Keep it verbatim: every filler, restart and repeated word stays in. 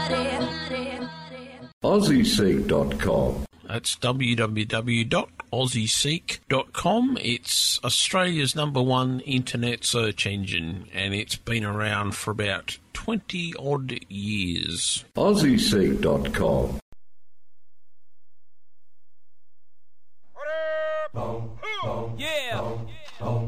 Aussie Seek dot com. That's w w w dot aussie seek dot com. It's Australia's number one internet search engine, and it's been around for about twenty odd years. Aussie Seek dot com. Yeah.